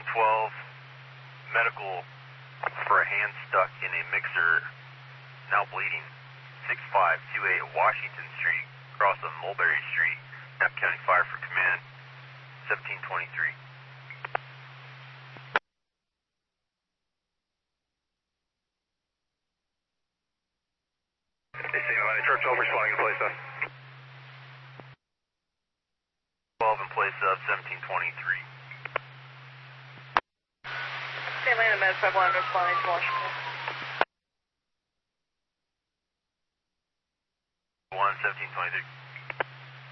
12, medical for a hand stuck in a mixer, now bleeding. 6528 Washington Street, across of Mulberry Street, Knapp County Fire for command, 1723. They say my truck 12 responding in place up. 12 in place of 1723. Atlanta Med 51 responding to Washington. 1 1723.